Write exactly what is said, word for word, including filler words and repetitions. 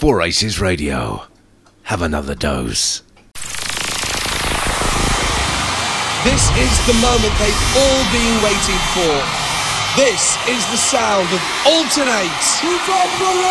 Four Aces Radio. Have another dose. This is the moment they've all been waiting for. This is the sound of Alternate.